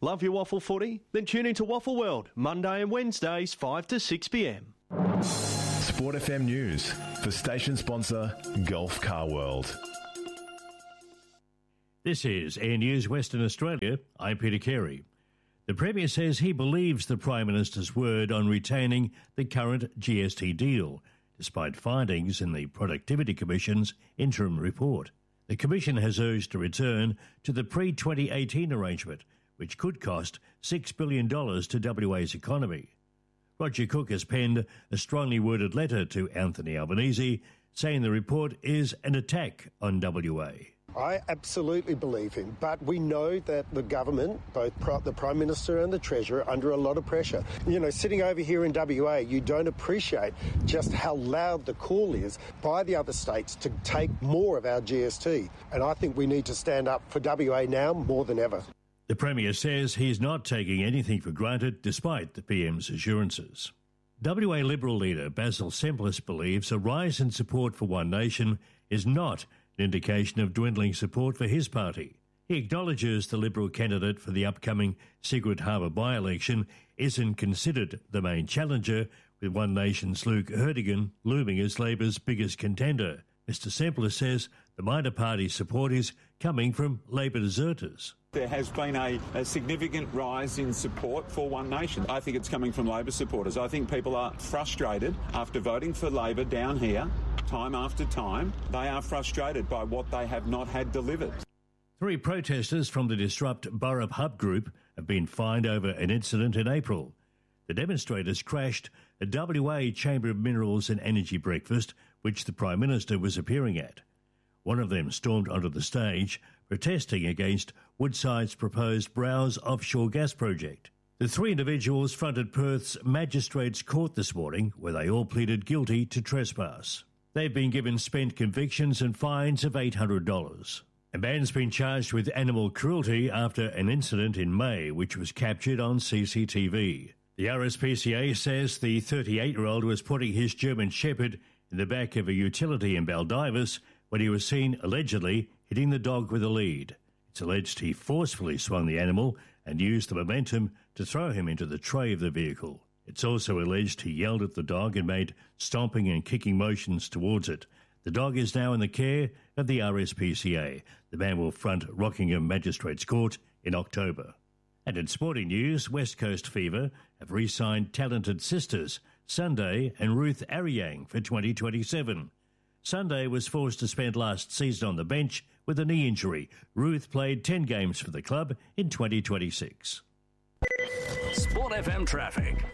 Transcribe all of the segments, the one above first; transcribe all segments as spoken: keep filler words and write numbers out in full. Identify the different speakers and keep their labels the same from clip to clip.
Speaker 1: Love your waffle footy? Then tune into Waffle World, Monday and Wednesdays, five to six p m.
Speaker 2: Sport F M News for station sponsor Gulf Car World.
Speaker 3: This is Air News Western Australia. I'm Peter Carey. The Premier says he believes the Prime Minister's word on retaining the current G S T deal, despite findings in the Productivity Commission's interim report. The Commission has urged a return to the pre twenty eighteen arrangement, which could cost six billion dollars to W A's economy. Roger Cook has penned a strongly worded letter to Anthony Albanese, saying the report is an attack on W A.
Speaker 4: I absolutely believe him, but we know that the government, both the Prime Minister and the Treasurer, are under a lot of pressure. You know, sitting over here in W A, you don't appreciate just how loud the call is by the other states to take more of our G S T. And I think we need to stand up for W A now more than ever.
Speaker 3: The Premier says he's not taking anything for granted, despite the P M's assurances. W A Liberal leader Basil Semplis believes a rise in support for One Nation is not an indication of dwindling support for his party. He acknowledges the Liberal candidate for the upcoming Sigrid Harbour by-election isn't considered the main challenger, with One Nation's Luke Herdigan looming as Labor's biggest contender. Mister Semplis says the minor party support is coming from Labor deserters.
Speaker 5: There has been a, a significant rise in support for One Nation. I think it's coming from Labor supporters. I think people are frustrated after voting for Labor down here, time after time. They are frustrated by what they have not had delivered.
Speaker 3: Three protesters from the Disrupt Burrup Hub group have been fined over an incident in April. The demonstrators crashed a W A Chamber of Minerals and Energy breakfast, which the Prime Minister was appearing at. One of them stormed onto the stage, protesting against Woodside's proposed Browse offshore gas project. The three individuals fronted Perth's Magistrates Court this morning, where they all pleaded guilty to trespass. They've been given spent convictions and fines of eight hundred dollars. A man's been charged with animal cruelty after an incident in May, which was captured on C C T V. The R S P C A says the thirty-eight-year-old was putting his German Shepherd in the back of a utility in Baldivis when he was seen allegedly hitting the dog with a lead. It's alleged he forcefully swung the animal and used the momentum to throw him into the tray of the vehicle. It's also alleged he yelled at the dog and made stomping and kicking motions towards it. The dog is now in the care of the R S P C A. The man will front Rockingham Magistrates Court in October. And in sporting news, West Coast Fever have re-signed talented sisters Sunday and Ruth Ariang for twenty twenty-seven. Sunday was forced to spend last season on the bench with a knee injury. Ruth played ten games for the club in twenty twenty-six.
Speaker 6: Sport F M traffic.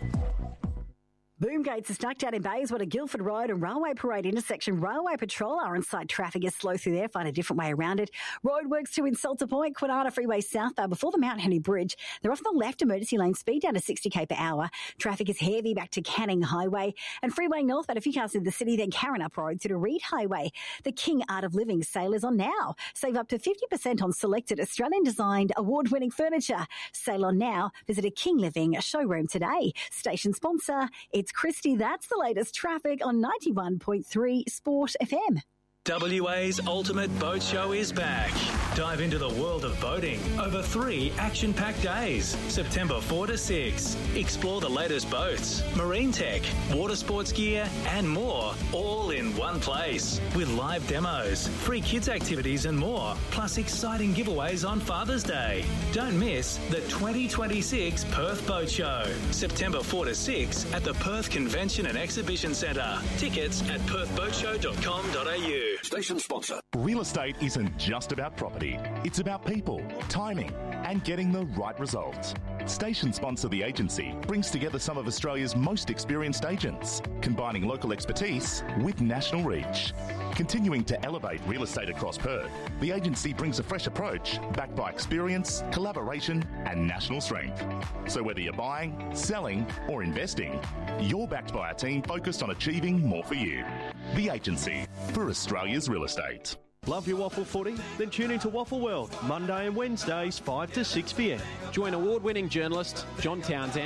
Speaker 7: Boom gates are stuck down in Bayswater, Guildford Road and Railway Parade intersection. Railway Patrol are on-site. Traffic is slow through there. Find a different way around it. Roadworks to Insulter Point, Kwinana Freeway southbound before the Mount Henry Bridge. They're off the left emergency lane, speed down to sixty k per hour. Traffic is heavy back to Canning Highway and Freeway northbound a few cars in the city, then Karen Up Road through to Reed Highway. The King Art of Living sale is on now. Save up to fifty percent on selected Australian-designed award-winning furniture. Sale on now. Visit a King Living showroom today. Station sponsor, it's Christy. That's the latest traffic on ninety-one point three Sport F M.
Speaker 6: W A's Ultimate Boat Show is back. Dive into the world of boating over three action-packed days, September fourth to sixth. Explore the latest boats, marine tech, water sports gear, and more, all in one place. With live demos, free kids activities and more, plus exciting giveaways on Father's Day. Don't miss the twenty twenty-six Perth Boat Show, September fourth to sixth at the Perth Convention and Exhibition Centre. Tickets at perth boat show dot com dot a u.
Speaker 2: Station sponsor. Real estate isn't just about property. It's about people, timing, and getting the right results. Station sponsor The Agency brings together some of Australia's most experienced agents, combining local expertise with national reach. Continuing to elevate real estate across Perth, The Agency brings a fresh approach backed by experience, collaboration, and national strength. So whether you're buying, selling, or investing, you're backed by a team focused on achieving more for you. The Agency, for Australia's real estate.
Speaker 1: Love your waffle footy? Then tune into Waffle World, Monday and Wednesdays, five to six p m.
Speaker 8: Join award-winning journalist John Townsend for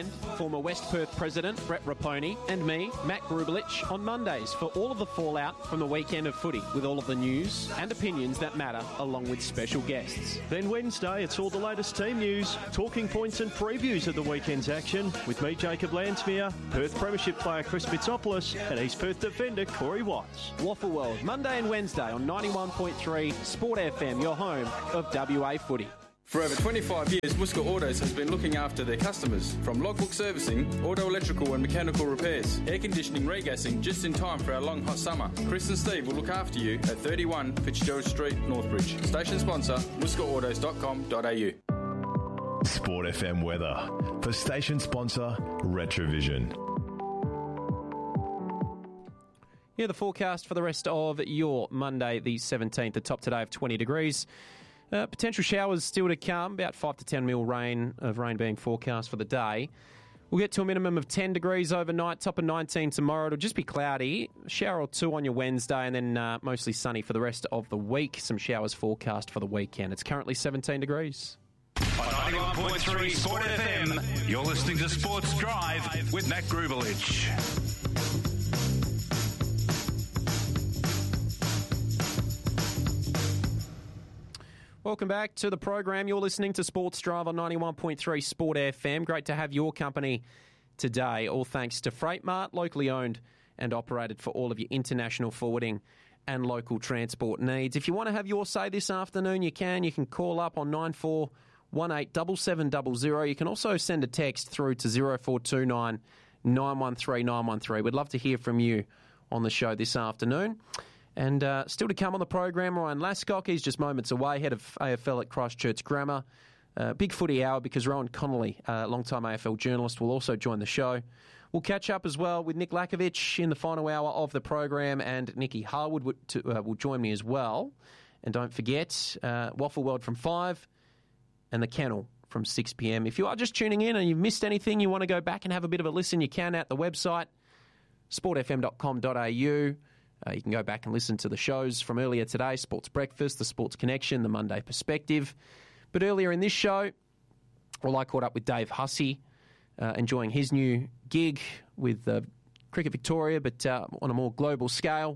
Speaker 8: former West Perth President Brett Raponi and me, Matt Grubelich, on Mondays for all of the fallout from the weekend of footy with all of the news and opinions that matter, along with special guests.
Speaker 1: Then Wednesday, it's all the latest team news, talking points and previews of the weekend's action with me, Jacob Lansmere, Perth Premiership player Chris Bitsopoulos and East Perth defender Corey Watts.
Speaker 8: Waffle World, Monday and Wednesday on ninety-one point three Sport F M, your home of W A footy.
Speaker 9: For over twenty-five years, Muska Autos has been looking after their customers. From logbook servicing, auto electrical and mechanical repairs, air conditioning, regassing, just in time for our long hot summer. Chris and Steve will look after you at thirty-one Fitzgerald Street, Northbridge. Station sponsor, muska autos dot com dot a u.
Speaker 10: Sport F M weather for station sponsor Retrovision.
Speaker 8: Yeah, the forecast for the rest of your Monday, the seventeenth, the top today of twenty degrees. Uh, potential showers still to come, about five to ten mil rain of rain being forecast for the day. We'll get to a minimum of ten degrees overnight, top of nineteen tomorrow. It'll just be cloudy, shower or two on your Wednesday, and then uh, mostly sunny for the rest of the week. Some showers forecast for the weekend. It's currently seventeen degrees.
Speaker 11: On ninety-one point three Sport F M, you're listening to Sports Drive with Matt Grubelich.
Speaker 8: Welcome back to the program. You're listening to Sports Drive on ninety-one point three Sport F M. Great to have your company today, all thanks to Freight Mart, locally owned and operated for all of your international forwarding and local transport needs. If you want to have your say this afternoon, you can. You can call up on nine four one eight seven seven zero zero. You can also send a text through to zero four two nine nine one three nine one three. We'd love to hear from you on the show this afternoon. And uh, still to come on the program, Ryan Lascock. He's just moments away, head of A F L at Christchurch Grammar. Uh, big footy hour because Rowan Connolly, uh, long-time A F L journalist, will also join the show. We'll catch up as well with Nick Lakovic in the final hour of the program, and Nikki Harwood would, to, uh, will join me as well. And don't forget, uh, Waffle World from five and The Kennel from six p m. If you are just tuning in and you've missed anything, you want to go back and have a bit of a listen, you can at the website, sport f m dot com dot a u. Uh, you can go back and listen to the shows from earlier today, Sports Breakfast, The Sports Connection, The Monday Perspective. But earlier in this show, well, I caught up with Dave Hussey, uh, enjoying his new gig with uh, Cricket Victoria, but uh, on a more global scale.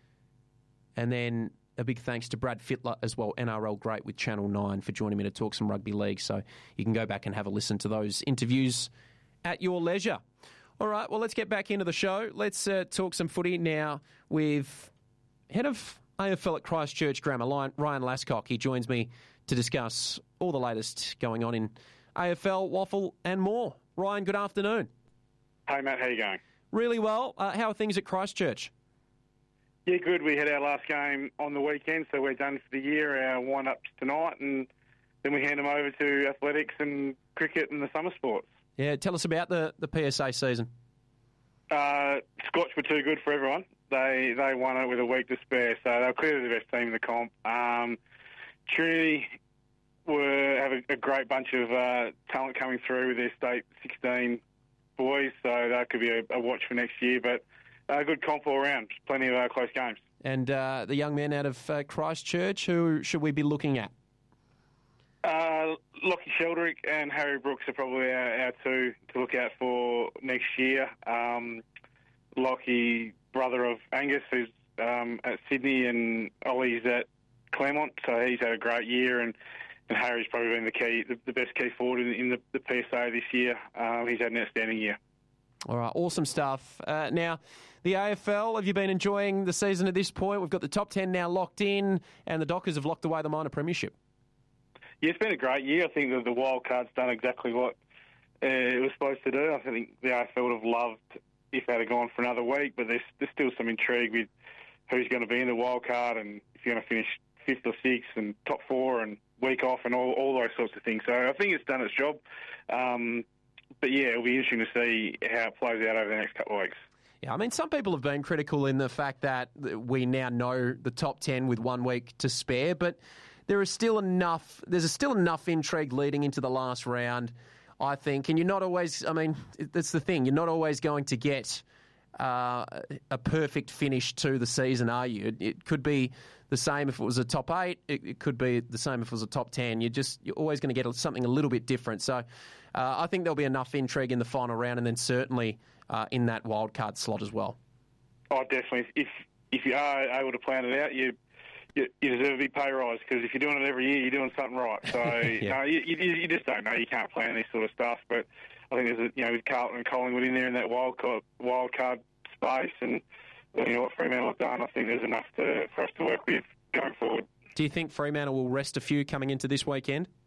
Speaker 8: And then a big thanks to Brad Fittler as well, N R L great with Channel nine, for joining me to talk some rugby league. So you can go back and have a listen to those interviews at your leisure. All right, well, let's get back into the show. Let's uh, talk some footy now with head of A F L at Christchurch Grammar, Ryan Lascock. He joins me to discuss all the latest going on in A F L, Waffle and more. Ryan, good afternoon.
Speaker 12: Hey, Matt, how you going?
Speaker 8: Really well. Uh, how are things at Christchurch?
Speaker 12: Yeah, good. We had our last game on the weekend, so we're done for the year, our wind-ups tonight, and then we hand them over to athletics and cricket and the summer sports.
Speaker 8: Yeah, tell us about the, the P S A season.
Speaker 12: Uh, Scotch were too good for everyone. They they won it with a week to spare, so they were clearly the best team in the comp. Um, Trinity were have a, a great bunch of uh, talent coming through with their state sixteen boys, so that could be a, a watch for next year. But a good comp all around, plenty of uh, close games.
Speaker 8: And uh, the young men out of uh, Christchurch, who should we be looking at?
Speaker 12: Uh, Lockie Sheldrick and Harry Brooks are probably our, our two to look out for next year. Um, Lockie, brother of Angus, who's um, at Sydney, and Ollie's at Claremont, so he's had a great year, and, and Harry's probably been the key, the, the best key forward in, in the, the P S A this year. Um, he's had an outstanding year.
Speaker 8: All right, awesome stuff. Uh, now, the A F L, have you been enjoying the season at this point? We've got the top ten now locked in, and the Dockers have locked away the minor premiership.
Speaker 12: Yeah, it's been a great year. I think that the wild card's done exactly what uh, it was supposed to do. I think the A F L would have loved if they had gone for another week, but there's, there's still some intrigue with who's going to be in the wild card and if you're going to finish fifth or sixth and top four and week off and all, all those sorts of things. So I think it's done its job. Um, but yeah, it'll be interesting to see how it plays out over the next couple of weeks.
Speaker 8: Yeah, I mean, some people have been critical in the fact that we now know the top ten with one week to spare, but there is still enough, there's still enough intrigue leading into the last round, I think. And you're not always, I mean, that's the thing, you're not always going to get uh, a perfect finish to the season, are you? It, it could be the same if it was a top eight. It, it could be the same if it was a top ten. You're just you're always going to get something a little bit different. So uh, I think there'll be enough intrigue in the final round, and then certainly uh, in that wildcard slot as well.
Speaker 12: Oh, definitely. If if you are able to plan it out, you you, you deserve a big pay rise, because if you're doing it every year, you're doing something right. So yeah. uh, you, you, you just don't know. You can't plan this sort of stuff. But I think there's a, you know, with Carlton and Collingwood in there in that wild card, wild card space, and you know what Fremantle have done, I think there's enough to, for us to work with going forward.
Speaker 8: Do you think Fremantle will rest a few coming into this weekend?